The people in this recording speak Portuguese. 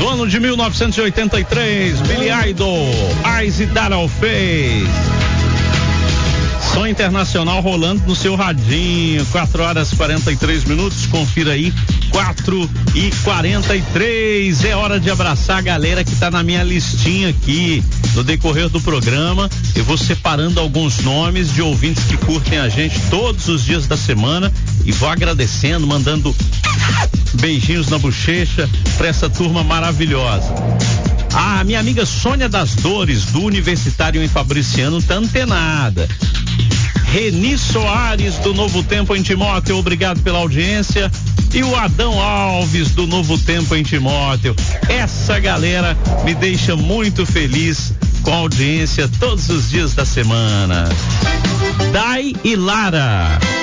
do ano de 1983, Billy Idol, Eyes That All Face. Som internacional rolando no seu radinho, 4h43, confira aí, 4h43, é hora de abraçar a galera que tá na minha listinha aqui. No decorrer do programa, eu vou separando alguns nomes de ouvintes que curtem a gente todos os dias da semana e vou agradecendo, mandando beijinhos na bochecha pra essa turma maravilhosa. A minha amiga Sônia das Dores, do Universitário em Fabriciano, tá antenada. Reni Soares, do Novo Tempo em Timóteo, obrigado pela audiência. E o Adão Alves, do Novo Tempo em Timóteo. Essa galera me deixa muito feliz com a audiência todos os dias da semana. Dai e Lara.